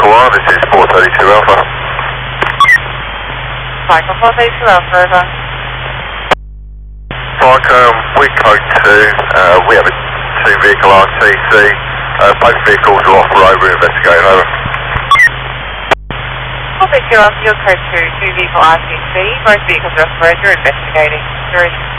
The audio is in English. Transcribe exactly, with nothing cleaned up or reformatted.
Echo one, this is four thirty-two Alpha. Cycle four thirty-two Alpha, over. Park, um, we code two, uh, we have a two vehicle R T C, uh, both vehicles are off road, we're investigating, over. four thirty-two Alpha, your code two, two vehicle R T C, both vehicles are off road, you're investigating. You're